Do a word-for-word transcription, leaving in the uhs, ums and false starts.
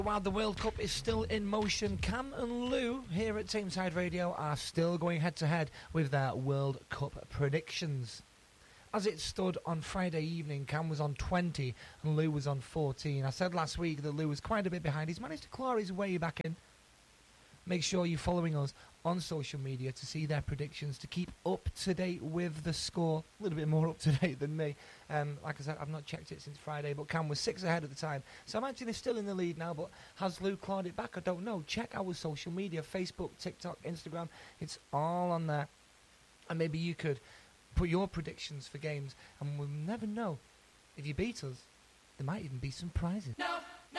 While the World Cup is still in motion, Cam and Lou here at Tameside Radio are still going head-to-head with their World Cup predictions. As it stood on Friday evening, Cam was on twenty and Lou was on fourteen. I said last week that Lou was quite a bit behind. He's managed to claw his way back in. Make sure you're following us on social media to see their predictions, to keep up to date with the score. A little bit more up to date than me. Um, like I said, I've not checked it since Friday, but Cam was six ahead at the time. So I'm actually still in the lead now, but has Lou clawed it back? I don't know. Check our social media, Facebook, TikTok, Instagram. It's all on there. And maybe you could put your predictions for games, and we'll never know. If you beat us, there might even be some prizes. No.